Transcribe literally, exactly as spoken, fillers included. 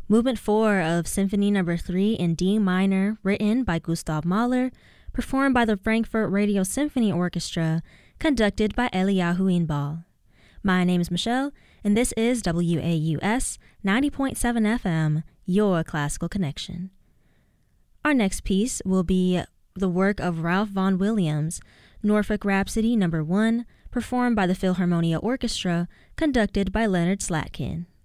Movement four of Symphony Number three in D minor, written by Gustav Mahler, performed by the Frankfurt Radio Symphony Orchestra, conducted by Eliyahu Inbal. My name is Michelle, and this is W A U S ninety point seven F M, your classical connection. Our next piece will be the work of Ralph Vaughan Williams, Norfolk Rhapsody Number one, performed by the Philharmonia Orchestra, conducted by Leonard Slatkin.